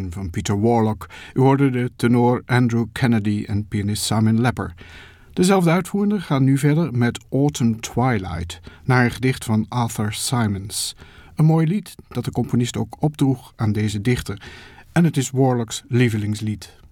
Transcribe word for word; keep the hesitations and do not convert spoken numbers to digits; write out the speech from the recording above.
Moon van Peter Warlock. U hoorde de tenor Andrew Kennedy en pianist Simon Lepper. Dezelfde uitvoerenden gaan nu verder met Autumn Twilight, naar een gedicht van Arthur Symons. Een mooi lied dat de componist ook opdroeg aan deze dichter. En het is Warlocks lievelingslied.